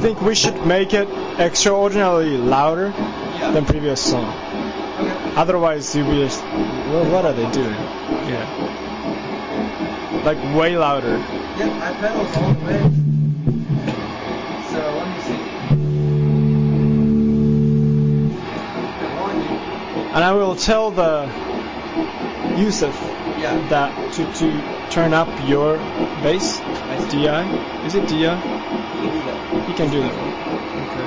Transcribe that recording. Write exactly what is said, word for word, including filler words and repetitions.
think we should make it extraordinarily louder Yeah. than previous song. Okay. Otherwise, you'll be just, well, what are they doing? Yeah. Like way louder. Yep, my pedal's all the way. So let me see. Good morning. And I will tell the Yusuf Yeah. that to, to turn up your bass. I see. D I? Is it D I? You can do that. You can do that.